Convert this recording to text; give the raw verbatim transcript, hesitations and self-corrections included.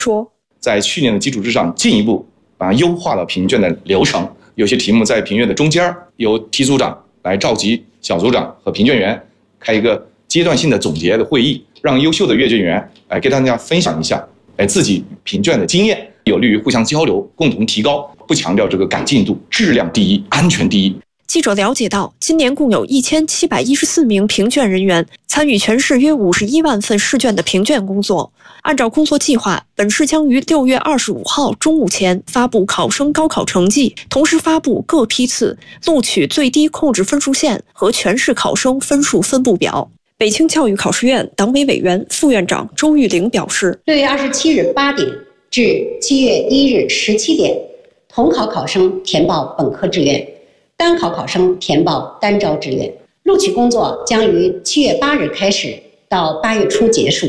说， 在去年的基础之上，进一步啊优化了评卷的流程。有些题目在评卷的中间，由题组长来召集小组长和评卷员开一个阶段性的总结的会议，让优秀的阅卷员来给大家分享一下哎自己评卷的经验，有利于互相交流，共同提高。不强调这个改进度，质量第一，安全第一。 记者了解到，今年共有一千七百一十四名评卷人员参与全市约五十一万份试卷的评卷工作。按照工作计划，本市将于六月二十五号中午前发布考生高考成绩，同时发布各批次录取最低控制分数线和全市考生分数分布表。北京教育考试院党委委员、副院长周玉玲表示， 六月二十七日八点至七月一日十七点，统考考生填报本科志愿，单考考生填报单招志愿。录取工作将于七月八日开始，到八月初结束。